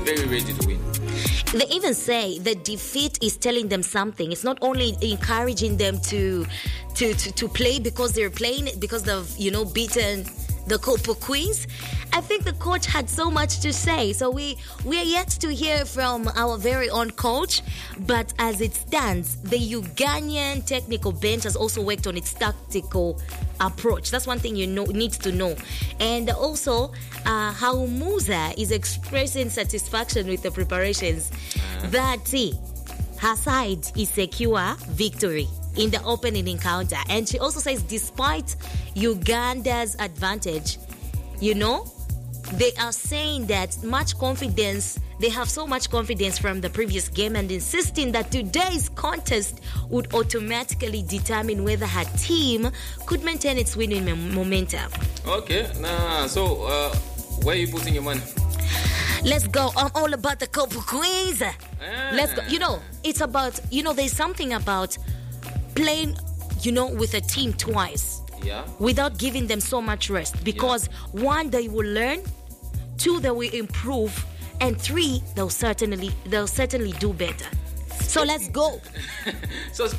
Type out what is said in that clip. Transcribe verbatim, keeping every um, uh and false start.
very ready to win. They even say the defeat is telling them something. It's not only encouraging them to to, to, to play because they're playing it because they've, you know, beaten the Copa Queens. I think the coach had so much to say. So we, we are yet to hear from our very own coach. But as it stands, the Ugandan technical bench has also worked on its tactical approach. That's one thing you know need to know. And also, uh, how Musa is expressing satisfaction with the preparations that uh, her side is secure victory in the opening encounter. And she also says despite Uganda's advantage, you know, they are saying that much confidence, they have so much confidence from the previous game and insisting that today's contest would automatically determine whether her team could maintain its winning momentum. Okay, nah, so uh, where are you putting your money? Let's go. I'm all about the Copa Queens. Ah. Let's go. You know, it's about, you know, there's something about playing, you know, with a team twice. Yeah. Without giving them so much rest. Because yeah. one, they will learn. Two, they will improve. And three, they'll certainly they'll certainly do better. So let's go. So